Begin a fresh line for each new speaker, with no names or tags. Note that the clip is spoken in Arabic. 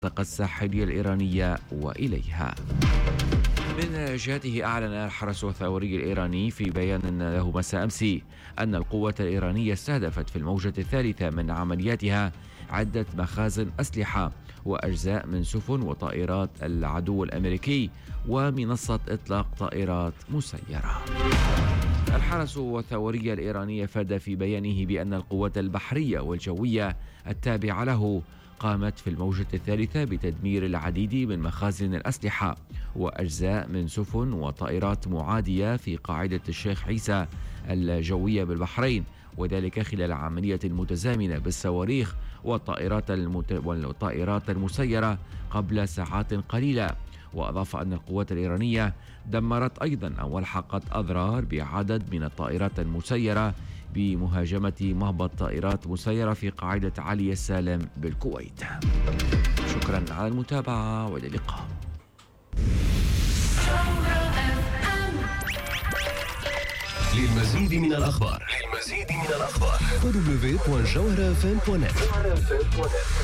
المنطقة الساحلية الإيرانية وإليها. من جهته أعلن الحرس الثوري الإيراني في بيان له مساء أمس أن القوة الإيرانية استهدفت في الموجة الثالثة من عملياتها عدة مخازن أسلحة وأجزاء من سفن وطائرات العدو الأمريكي ومنصة إطلاق طائرات مسيرة. الحرس الثوري الإيراني أفاد في بيانه بأن القوات البحرية والجوية التابعة له قامت في الموجة الثالثة بتدمير العديد من مخازن الأسلحة وأجزاء من سفن وطائرات معادية في قاعدة الشيخ عيسى الجوية بالبحرين، وذلك خلال عملية متزامنة بالصواريخ والطائرات المسيرة قبل ساعات قليلة. وأضاف أن القوات الإيرانية دمرت أيضا أو ألحقت أضرار بعدد من الطائرات المسيرة بمهاجمة مهبط طائرات مسيرة في قاعدة علي السالم بالكويت. شكرا على المتابعة وإلى اللقاء.
للمزيد من الأخبار www.jawharafm.net